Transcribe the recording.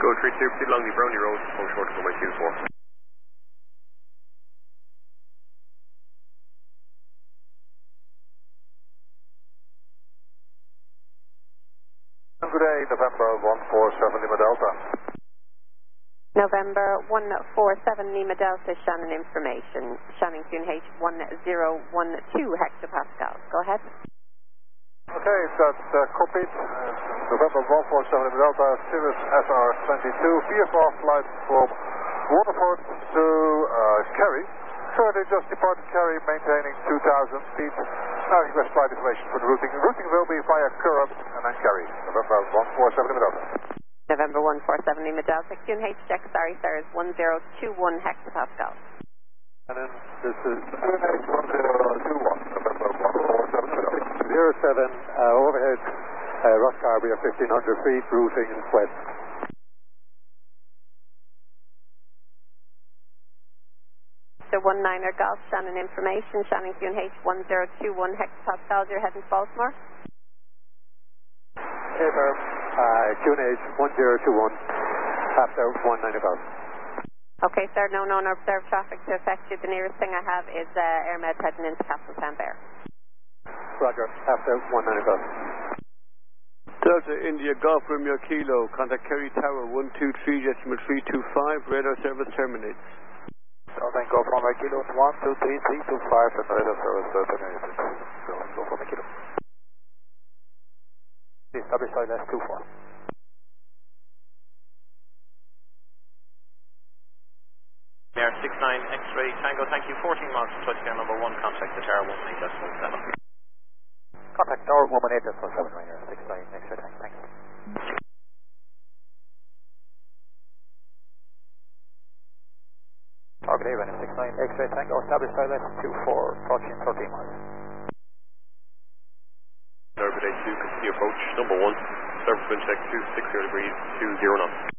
Go 32, proceed along the Brownie Road, hold short of 124. Good day, November 147 Lima Delta. November 147 Lima Delta, Shannon information. Shannon QNH 1012 hectopascals. Go ahead. Okay, that's copied. November 147 Lima Delta, Cirrus SR22, VFR flight from Waterford to Kerry. Currently just departed Kerry, maintaining 2,000 feet. Now request flight information for the routing. Routing will be via Curragh and then Kerry. November 147 Lima Delta. November 147 Lima Delta, QNH check, sorry sir, is 1021 hectopascals. And then this is QNH 1021, November 147 Lima Delta. 07, overhead, Rosscarbery at 1,500 feet, routing west. So 19er Golf, Shannon information, Shannon QNH 1021 hectopascals, you're heading to Baltimore? Okay, firm. QNH 1021 after 19er Golf. Okay, sir, no observed traffic to affect you. The nearest thing I have is AirMed heading into Castletown Bear. Roger, after 19er Golf. Delta India Golf Romeo Kilo, contact Kerry Tower 123 decimal 325, radar service terminates. Delta Golf Romeo Kilo 123 325 and radar service terminated. Golf Romeo Kilo. Establish ILS 24. Air 69 X-ray Tango, thank you. 14 miles from touchdown number 1, contact the tower 18.7. Contact tower 18.7 right here, 69 X-ray Tango, thanks. Target Haven 69 X-ray Tango, establish ILS 24, approaching 13 miles. Service 2, continue approach number 1, service wind check 260 degrees, 20 knots.